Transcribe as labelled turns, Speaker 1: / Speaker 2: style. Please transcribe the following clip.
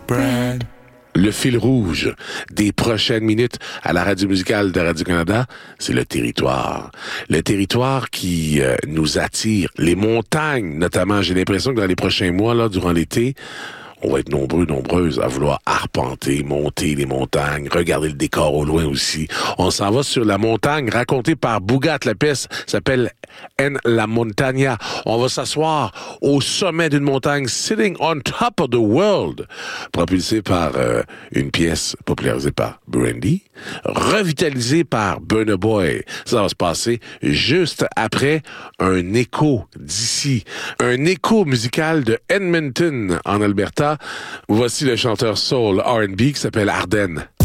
Speaker 1: bread.
Speaker 2: Le fil rouge des prochaines minutes à la radio musicale de Radio-Canada, c'est le territoire. Le territoire qui nous attire. Les montagnes, notamment. J'ai l'impression que dans les prochains mois, là, durant l'été, on va être nombreuses à vouloir arpenter, monter les montagnes, regarder le décor au loin aussi. On s'en va sur la montagne racontée par Bougat. La pièce s'appelle En la Montaña. On va s'asseoir au sommet d'une montagne, Sitting on Top of the World, propulsée par une pièce popularisée par Brandy, revitalisée par Burna Boy. Ça va se passer juste après un écho d'ici, un écho musical de Edmonton en Alberta. Voici le chanteur soul R&B qui s'appelle Arden.